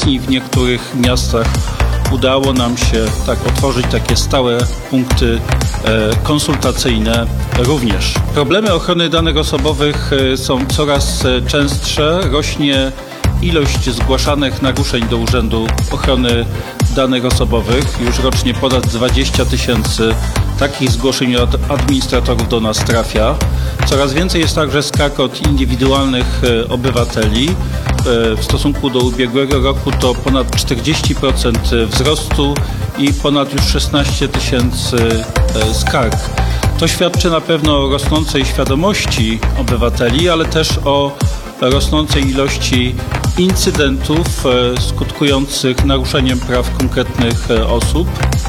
obecni w niektórych miastach udało nam się otworzyć takie stałe punkty konsultacyjne również. Problemy ochrony danych osobowych są coraz częstsze. Rośnie ilość zgłaszanych naruszeń do Urzędu Ochrony Danych Osobowych. Już rocznie ponad 20 000 takich zgłoszeń od administratorów do nas trafia. Coraz więcej jest także skarg od indywidualnych obywateli. W stosunku do ubiegłego roku to ponad 40% wzrostu i ponad już 16 000 skarg. To świadczy na pewno o rosnącej świadomości obywateli, ale też o rosnącej ilości incydentów skutkujących naruszeniem praw konkretnych osób.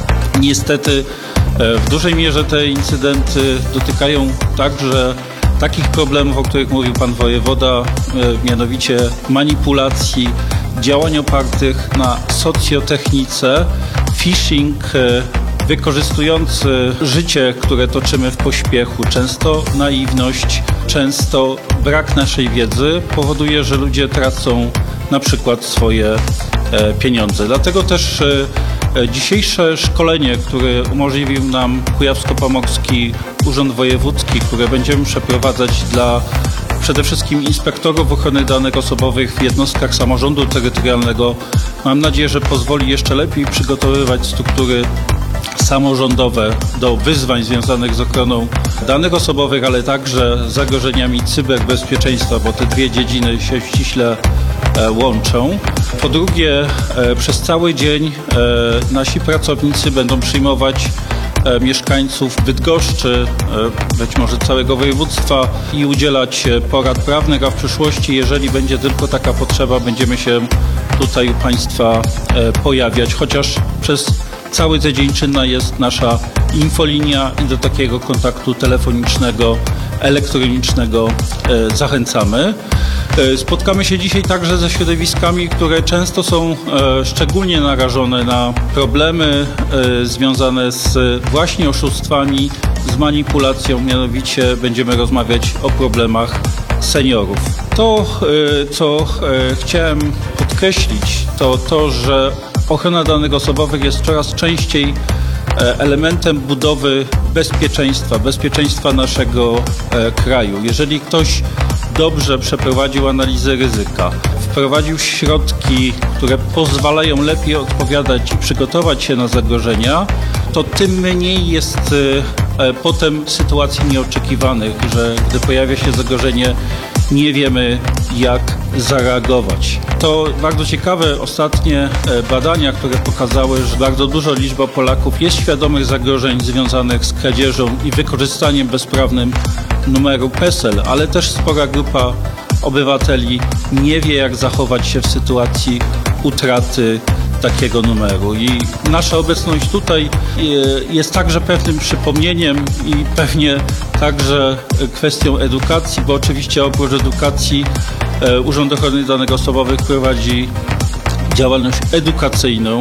Niestety w dużej mierze te incydenty dotykają także takich problemów, o których mówił pan wojewoda, mianowicie manipulacji, działań opartych na socjotechnice, phishing, wykorzystujący życie, które toczymy w pośpiechu, często naiwność, często brak naszej wiedzy powoduje, że ludzie tracą na przykład swoje pieniądze. Dlatego też dzisiejsze szkolenie, które umożliwił nam Kujawsko-Pomorski Urząd Wojewódzki, które będziemy przeprowadzać dla przede wszystkim inspektorów ochrony danych osobowych w jednostkach samorządu terytorialnego, mam nadzieję, że pozwoli jeszcze lepiej przygotowywać struktury samorządowe do wyzwań związanych z ochroną danych osobowych, ale także zagrożeniami cyberbezpieczeństwa, bo te dwie dziedziny się ściśle łączą. Po drugie, przez cały dzień nasi pracownicy będą przyjmować mieszkańców Bydgoszczy, być może całego województwa i udzielać porad prawnych, a w przyszłości, jeżeli będzie tylko taka potrzeba, będziemy się tutaj u Państwa pojawiać, chociaż przez cały tydzień czynna jest nasza infolinia i do takiego kontaktu telefonicznego, elektronicznego zachęcamy. Spotkamy się dzisiaj także ze środowiskami, które często są szczególnie narażone na problemy związane z właśnie oszustwami, z manipulacją, mianowicie będziemy rozmawiać o problemach seniorów. To, co chciałem podkreślić, to, że ochrona danych osobowych jest coraz częściej elementem budowy bezpieczeństwa naszego kraju. Jeżeli ktoś dobrze przeprowadził analizę ryzyka, wprowadził środki, które pozwalają lepiej odpowiadać i przygotować się na zagrożenia, to tym mniej jest potem sytuacji nieoczekiwanych, że gdy pojawia się zagrożenie, nie wiemy, jak zareagować. To bardzo ciekawe ostatnie badania, które pokazały, że bardzo duża liczba Polaków jest świadomych zagrożeń związanych z kradzieżą i wykorzystaniem bezprawnym numeru PESEL, ale też spora grupa obywateli nie wie, jak zachować się w sytuacji utraty takiego numeru. I nasza obecność tutaj jest także pewnym przypomnieniem i pewnie także kwestią edukacji, bo oczywiście oprócz edukacji Urząd Ochrony Danych Osobowych prowadzi działalność edukacyjną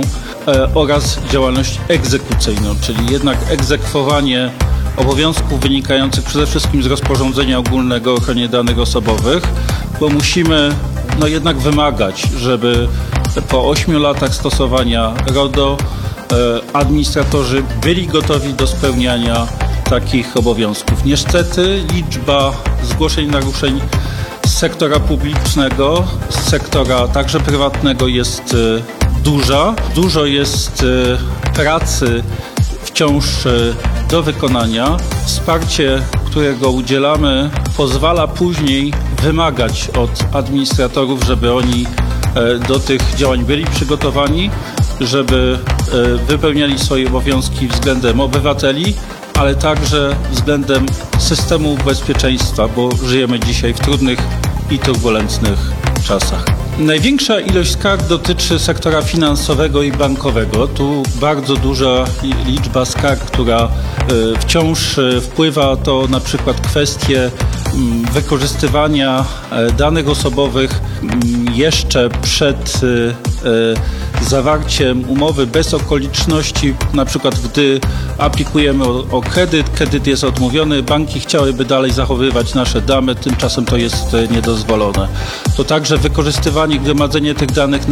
oraz działalność egzekucyjną, czyli jednak egzekwowanie obowiązków wynikających przede wszystkim z rozporządzenia ogólnego o ochronie danych osobowych, bo musimy jednak wymagać, żeby po 8 latach stosowania RODO administratorzy byli gotowi do spełniania takich obowiązków. Niestety liczba zgłoszeń naruszeń z sektora publicznego, z sektora także prywatnego jest duża. Dużo jest pracy wciąż do wykonania. Wsparcie, którego udzielamy, pozwala później wymagać od administratorów, żeby oni do tych działań byli przygotowani, żeby wypełniali swoje obowiązki względem obywateli, ale także względem systemu bezpieczeństwa, bo żyjemy dzisiaj w trudnych i turbulentnych czasach. Największa ilość skarg dotyczy sektora finansowego i bankowego. Tu bardzo duża liczba skarg, która wciąż wpływa, to na przykład kwestie wykorzystywania danych osobowych jeszcze przed zawarciem umowy bez okoliczności, na przykład gdy aplikujemy o kredyt jest odmówiony, banki chciałyby dalej zachowywać nasze dane, tymczasem to jest niedozwolone. To także wykorzystywanie, gromadzenie tych danych